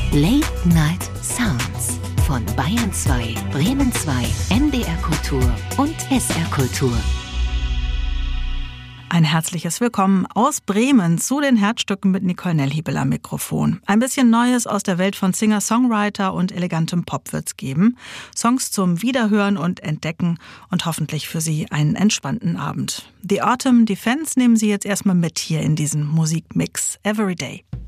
Late Night Sounds von Bayern 2, Bremen 2, NDR Kultur und SR Kultur. Ein herzliches Willkommen aus Bremen zu den Herzstücken mit Nicole Nelhibel am Mikrofon. Ein bisschen Neues aus der Welt von Singer-Songwriter und elegantem Pop wird's geben. Songs zum Wiederhören und Entdecken und hoffentlich für Sie einen entspannten Abend. The Autumn Defense nehmen Sie jetzt erstmal mit hier in diesen Musikmix Everyday.